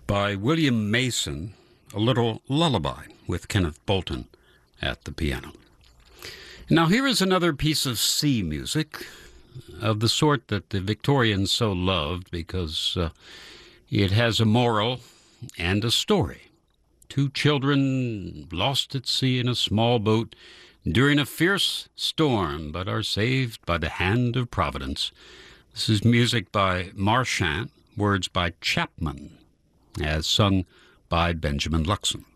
by William Mason, A Little Lullaby, with Kenneth Bolton at the piano. Now here is another piece of sea music, of the sort that the Victorians so loved because it has a moral and a story. Two children lost at sea in a small boat during a fierce storm, but are saved by the hand of Providence. This is music by Marchant, words by Chapman, as sung by Benjamin Luxon.